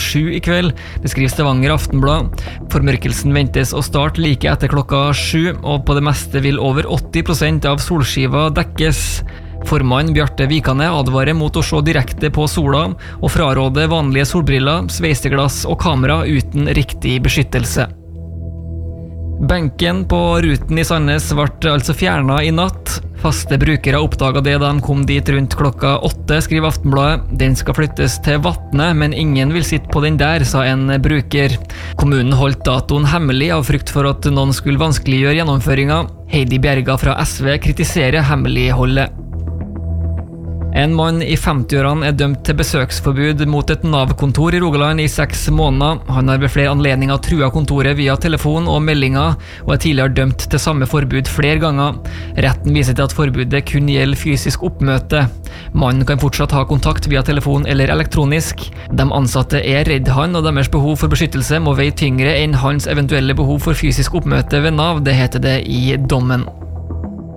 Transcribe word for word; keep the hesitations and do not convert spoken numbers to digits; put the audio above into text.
sju i kveld. Det skriver Stavanger Aftenblad. Formørkelsen ventes å starte like etter klokka sju, og på det meste vil over åtti prosent av solskiva dekkes. Formann Bjarte Vikane advarer mot å se direkte på sola, og fraråder vanlige solbriller, sveiseglass og kamera uten riktig beskyttelse. Benken på Ruten i Sandnes ble altså fjernet i natt. Faste brukere oppdaget det da de kom dit rundt klokka åtte, skriver Aftenbladet. Den skal flyttes til Vatne, men ingen vil sitte på den der, sa en bruker. Kommunen holdt datoen hemmelig av frykt for at noen skulle vanskeliggjøre gjennomføringen. Heidi Bjerga fra S V kritiserer hemmeligholdet. En mann i femtiårene er dømt til besøksforbud mot et Nav-kontor i Rogaland i seks måneder. Han har ved flere anledninger truet kontoret via telefon og meldinger, og er tidligere dømt til samme forbud flere ganger. Retten viser til at forbudet kun gjelder fysisk oppmøte. Mannen kan fortsatt ha kontakt via telefon eller elektronisk. De ansatte er redd han, og deres behov for beskyttelse må veie tyngre enn hans eventuelle behov for fysisk oppmøte ved Nav, det heter det i dommen.